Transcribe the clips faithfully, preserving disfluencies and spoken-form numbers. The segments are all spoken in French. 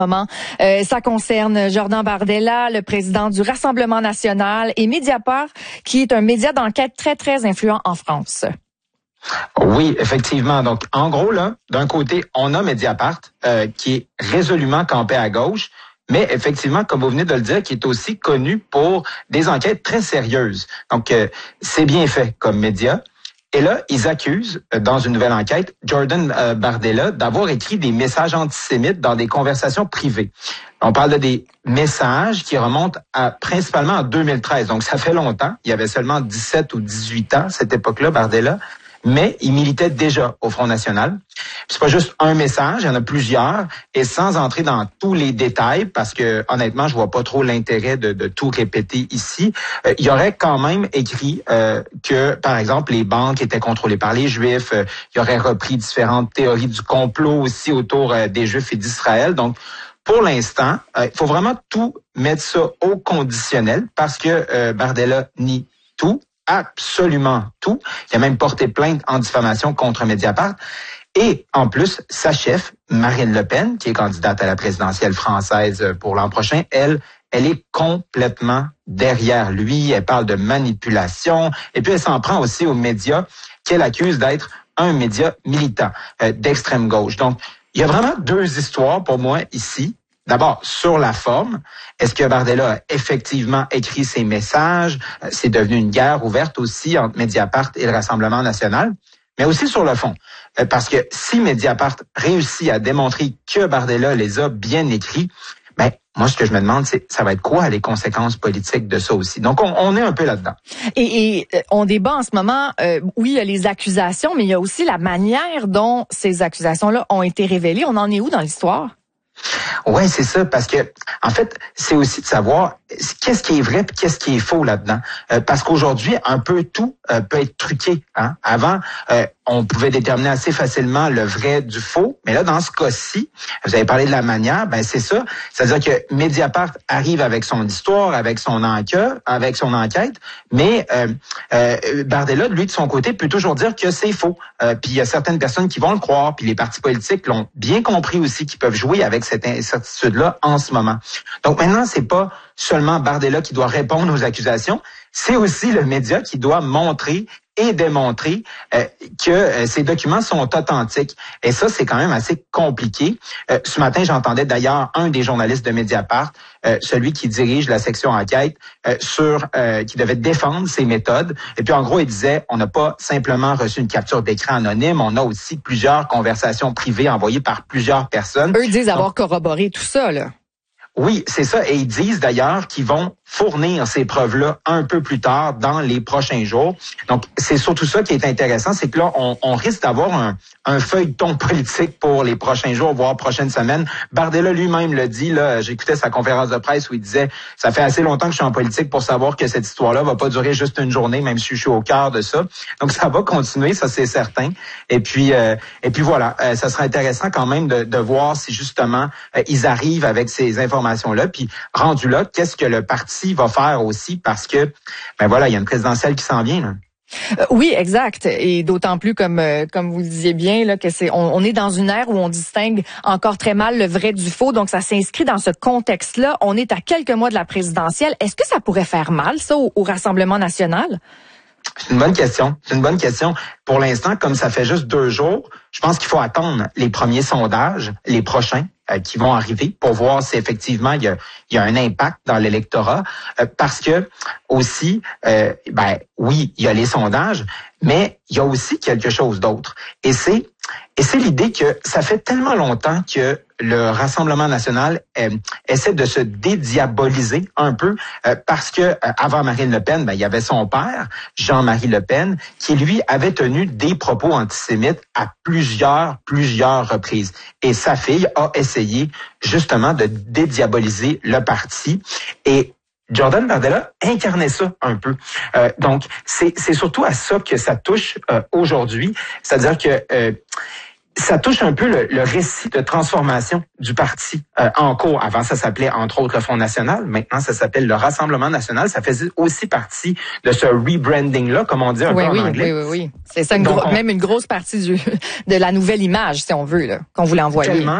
moment. Euh, ça concerne Jordan Bardella, le président du Rassemblement national, et Mediapart, qui est un média d'enquête très, très influent en France. Oui, effectivement. Donc, en gros, là, d'un côté, on a Mediapart, euh, qui est résolument campé à gauche, mais effectivement, comme vous venez de le dire, qui est aussi connu pour des enquêtes très sérieuses. Donc, euh, c'est bien fait comme média. Et là, ils accusent, dans une nouvelle enquête, Jordan euh, Bardella d'avoir écrit des messages antisémites dans des conversations privées. On parle de des messages qui remontent à principalement en deux mille treize. Donc, ça fait longtemps. Il y avait seulement dix-sept ou dix-huit ans à cette époque-là, Bardella. Mais il militait déjà au Front national. C'est pas juste un message, il y en a plusieurs, et sans entrer dans tous les détails, parce que honnêtement, je vois pas trop l'intérêt de, de tout répéter ici. Euh, il y aurait quand même écrit euh, que, par exemple, les banques étaient contrôlées par les Juifs. Euh, il aurait repris différentes théories du complot aussi autour euh, des Juifs et d'Israël. Donc, pour l'instant, euh, il faut vraiment tout mettre ça au conditionnel, parce que euh, Bardella nie tout. Absolument tout. Il a même porté plainte en diffamation contre Mediapart. Et en plus, sa chef, Marine Le Pen, qui est candidate à la présidentielle française pour l'an prochain, elle, elle est complètement derrière lui. Elle parle de manipulation. Et puis, elle s'en prend aussi aux médias qu'elle accuse d'être un média militant euh, d'extrême gauche. Donc, il y a vraiment deux histoires pour moi ici. D'abord, sur la forme, est-ce que Bardella a effectivement écrit ses messages? C'est devenu une guerre ouverte aussi entre Mediapart et le Rassemblement national. Mais aussi sur le fond. Parce que si Mediapart réussit à démontrer que Bardella les a bien écrits, ben moi, ce que je me demande, c'est ça va être quoi les conséquences politiques de ça aussi? Donc, on, on est un peu là-dedans. Et, et on débat en ce moment, euh, oui, il y a les accusations, mais il y a aussi la manière dont ces accusations-là ont été révélées. On en est où dans l'histoire? Ouais, c'est ça, parce que en fait, c'est aussi de savoir qu'est-ce qui est vrai et qu'est-ce qui est faux là-dedans. Euh, parce qu'aujourd'hui, un peu tout euh, peut être truqué. Hein? Avant, euh, on pouvait déterminer assez facilement le vrai du faux, mais là, dans ce cas-ci, vous avez parlé de la manière, ben c'est ça. C'est-à-dire que Mediapart arrive avec son histoire, avec son enquête, avec son enquête, mais euh, euh, Bardella, lui, de son côté, peut toujours dire que c'est faux. Euh, puis il y a certaines personnes qui vont le croire, puis les partis politiques l'ont bien compris aussi, qui peuvent jouer avec cette incertitude-là en ce moment. Donc maintenant, c'est pas seulement Bardella qui doit répondre aux accusations, c'est aussi le média qui doit montrer et démontrer euh, que euh, ces documents sont authentiques. Et ça, c'est quand même assez compliqué. Euh, ce matin, j'entendais d'ailleurs un des journalistes de Mediapart, euh, celui qui dirige la section enquête, euh, sur euh, qui devait défendre ces méthodes. Et puis, en gros, il disait, on n'a pas simplement reçu une capture d'écran anonyme, on a aussi plusieurs conversations privées envoyées par plusieurs personnes. Eux disent avoir corroboré tout ça, là. Oui, c'est ça. Et ils disent d'ailleurs qu'ils vont fournir ces preuves-là un peu plus tard dans les prochains jours. Donc, c'est surtout ça qui est intéressant, c'est que là, on, on risque d'avoir un, un feuilleton politique pour les prochains jours, voire prochaines semaines. Bardella lui-même le dit, là, j'écoutais sa conférence de presse où il disait, ça fait assez longtemps que je suis en politique pour savoir que cette histoire-là va pas durer juste une journée, même si je suis au cœur de ça. Donc, ça va continuer, ça c'est certain. Et puis, euh, et puis voilà, euh, ça sera intéressant quand même de, de voir si justement euh, ils arrivent avec ces informations-là. Puis, rendu là, qu'est-ce que le parti va faire aussi, parce que, ben voilà, il y a une présidentielle qui s'en vient, là. Euh, oui, exact. Et d'autant plus, comme euh, comme vous le disiez bien, là, que c'est on, on est dans une ère où on distingue encore très mal le vrai du faux. Donc, ça s'inscrit dans ce contexte-là. On est à quelques mois de la présidentielle. Est-ce que ça pourrait faire mal, ça, au, au Rassemblement national? C'est une bonne question. C'est une bonne question. Pour l'instant, comme ça fait juste deux jours, je pense qu'il faut attendre les premiers sondages, les prochains, euh, qui vont arriver pour voir si effectivement il y a, il y a un impact dans l'électorat. Euh, parce que aussi, euh, ben oui, il y a les sondages, mais il y a aussi quelque chose d'autre. Et c'est et c'est l'idée que ça fait tellement longtemps que le Rassemblement national euh, essaie de se dédiaboliser un peu euh, parce que euh, avant Marine Le Pen, ben, il y avait son père, Jean-Marie Le Pen, qui lui avait tenu des propos antisémites à plusieurs, plusieurs reprises. Et sa fille a essayé justement de dédiaboliser le parti. Et Jordan Bardella incarnait ça un peu. Euh, donc, c'est, c'est surtout à ça que ça touche euh, aujourd'hui. C'est-à-dire que euh, ça touche un peu le, le récit de transformation du parti euh, en cours. Avant, ça s'appelait entre autres le Front national. Maintenant, ça s'appelle le Rassemblement national. Ça faisait aussi partie de ce rebranding-là, comme on dit un oui, peu oui, en anglais. Oui, oui, oui. C'est ça, une Donc, gro- on... même une grosse partie du, de la nouvelle image, si on veut, là, qu'on voulait envoyer. Tellement.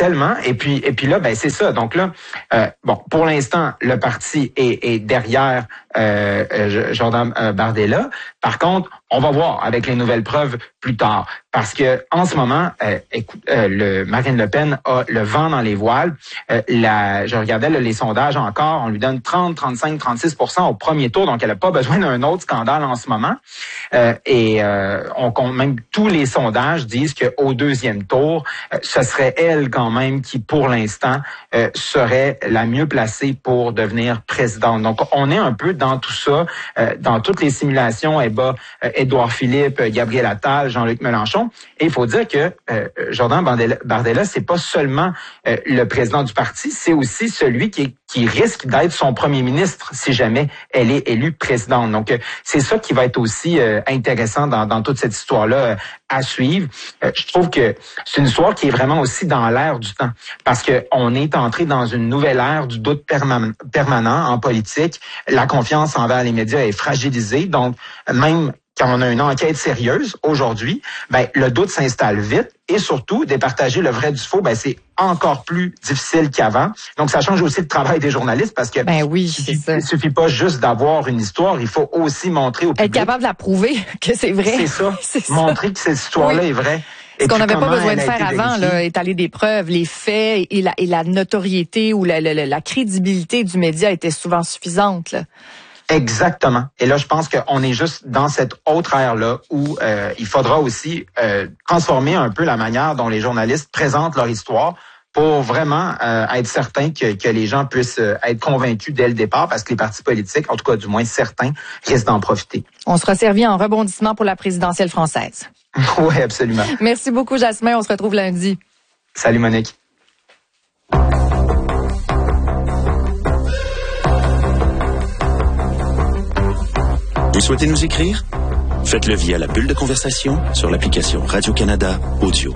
Tellement. Et puis, et puis là, ben c'est ça. Donc là, euh, bon, pour l'instant, le parti est, est derrière euh, Jordan Bardella. Par contre, on va voir avec les nouvelles preuves plus tard, parce que en ce moment, euh, écoute, euh, le Marine Le Pen a le vent dans les voiles. Euh, la, je regardais là, les sondages encore, on lui donne trente, trente-cinq, trente-six pour cent au premier tour, donc elle n'a pas besoin d'un autre scandale en ce moment. Euh, et euh, on compte même tous les sondages disent qu'au deuxième tour, euh, ce serait elle quand même qui, pour l'instant, euh, serait la mieux placée pour devenir présidente. Donc, on est un peu dans tout ça, euh, dans toutes les simulations. Elle bat euh, Édouard Philippe, Gabriel Attal, Jean-Luc Mélenchon. Et il faut dire que euh, Jordan Bardella, Bardella, c'est pas seulement euh, le président du parti, c'est aussi celui qui, qui risque d'être son premier ministre si jamais elle est élue présidente. Donc, euh, c'est ça qui va être aussi euh, intéressant dans, dans toute cette histoire-là euh, à suivre. Euh, je trouve que c'est une histoire qui est vraiment aussi dans l'air du temps, parce que on est entré dans une nouvelle ère du doute perma- permanent en politique. La confiance envers les médias est fragilisée, donc même quand on a une enquête sérieuse aujourd'hui, ben le doute s'installe vite et surtout départager le vrai du faux, ben c'est encore plus difficile qu'avant. Donc ça change aussi le travail des journalistes, parce que ben oui, c'est ça. Il suffit pas juste d'avoir une histoire, il faut aussi montrer au public. Être capable de la prouver que c'est vrai. C'est ça. c'est montrer ça. que cette histoire-là oui. est vraie. Ce qu'on n'avait pas besoin de faire avant, là, étaler des preuves, les faits et la, et la notoriété ou la, la, la crédibilité du média était souvent suffisante, là. Exactement. Et là, je pense qu'on est juste dans cette autre ère-là où euh, il faudra aussi euh, transformer un peu la manière dont les journalistes présentent leur histoire pour vraiment euh, être certain que, que les gens puissent euh, être convaincus dès le départ, parce que les partis politiques, en tout cas du moins certains, risquent d'en profiter. On sera servi en rebondissement pour la présidentielle française. Oui, absolument. Merci beaucoup, Jasmin. On se retrouve lundi. Salut, Monique. Vous souhaitez nous écrire? Faites-le via la bulle de conversation sur l'application Radio-Canada Audio.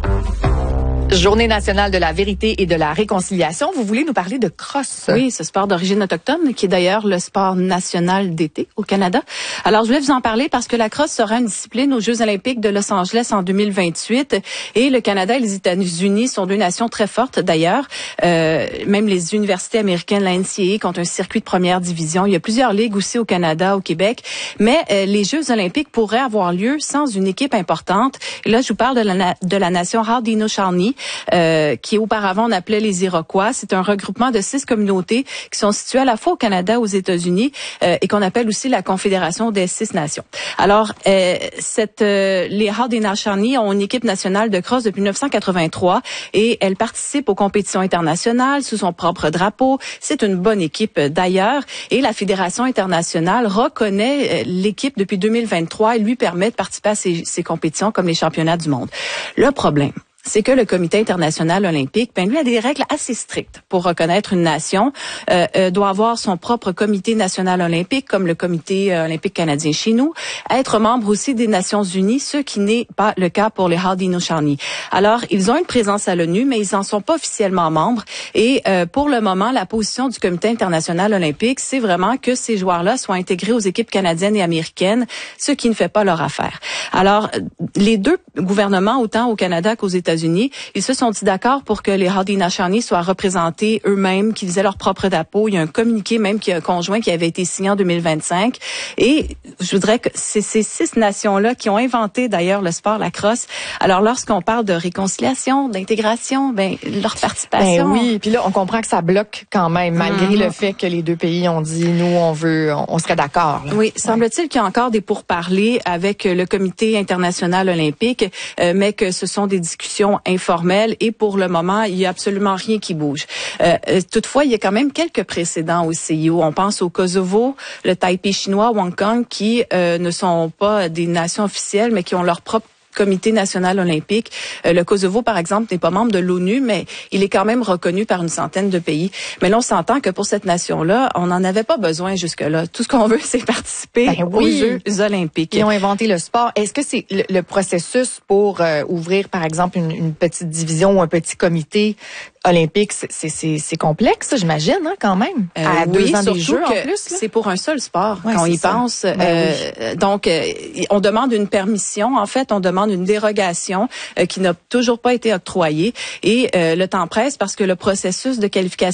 Journée nationale de la vérité et de la réconciliation. Vous voulez nous parler de crosse? Oui, ce sport d'origine autochtone qui est d'ailleurs le sport national d'été au Canada. Alors, je voulais vous en parler parce que la crosse sera une discipline aux Jeux olympiques de Los Angeles en deux mille vingt-huit. Et le Canada et les États-Unis sont deux nations très fortes d'ailleurs. Euh, même les universités américaines, la N C A A, ont un circuit de première division. Il y a plusieurs ligues aussi au Canada, au Québec. Mais euh, les Jeux olympiques pourraient avoir lieu sans une équipe importante. Et là, je vous parle de la, de la nation Haudenosaunee. Euh, qui auparavant on appelait les Iroquois. C'est un regroupement de six communautés qui sont situées à la fois au Canada, aux États-Unis euh, et qu'on appelle aussi la Confédération des six nations. Alors, euh, cette, euh, les Haudenosaunee ont une équipe nationale de crosse depuis neuf cent quatre-vingt-trois et elle participe aux compétitions internationales sous son propre drapeau. C'est une bonne équipe euh, d'ailleurs et la Fédération internationale reconnaît euh, l'équipe depuis deux mille vingt-trois et lui permet de participer à ces, ces compétitions comme les championnats du monde. Le problème, c'est que le Comité international olympique, ben lui a des règles assez strictes pour reconnaître une nation. Euh, euh, doit avoir son propre Comité national olympique, comme le Comité euh, olympique canadien chez nous, être membre aussi des Nations unies, ce qui n'est pas le cas pour les Haudenosaunee. Alors, ils ont une présence à l'ONU, mais ils n'en sont pas officiellement membres. Et euh, pour le moment, la position du Comité international olympique, c'est vraiment que ces joueurs-là soient intégrés aux équipes canadiennes et américaines, ce qui ne fait pas leur affaire. Alors, les deux gouvernements, autant au Canada qu'aux États-Unis, Unis, ils se sont dit d'accord pour que les Haudenosaunee soient représentés eux-mêmes, qu'ils aient leur propre drapeau. Il y a un communiqué même qui a un conjoint qui avait été signé en deux mille vingt-cinq. Et je voudrais que c'est ces six nations-là qui ont inventé d'ailleurs le sport lacrosse. Alors lorsqu'on parle de réconciliation, d'intégration, ben leur participation. Ben oui, puis là on comprend que ça bloque quand même, malgré mm-hmm. le fait que les deux pays ont dit nous on veut, on serait d'accord. Là. Oui, semble-t-il qu'il y a encore des pourparlers avec le Comité international olympique, euh, mais que ce sont des discussions informelle et pour le moment, il y a absolument rien qui bouge. Euh, toutefois, il y a quand même quelques précédents au C I O. On pense au Kosovo, le Taipei chinois, Hong Kong, qui euh, ne sont pas des nations officielles, mais qui ont leur propre Comité national olympique. Euh, le Kosovo, par exemple, n'est pas membre de l'ONU, mais il est quand même reconnu par une centaine de pays. Mais là, on s'entend que pour cette nation-là, on n'en avait pas besoin jusque-là. Tout ce qu'on veut, c'est participer ben oui. aux Jeux olympiques. Ils ont inventé le sport. Est-ce que c'est le, le processus pour euh, ouvrir, par exemple, une, une petite division ou un petit comité olympique, c'est, c'est, c'est complexe, j'imagine, hein, quand même. Euh, à oui, deux ans des surtout Jeux, que en plus. C'est pour un seul sport, ouais, quand on y ça. pense. Ben euh, oui. Donc, euh, on demande une permission. En fait, on demande une dérogation euh, qui n'a toujours pas été octroyée. Et euh, le temps presse parce que le processus de qualification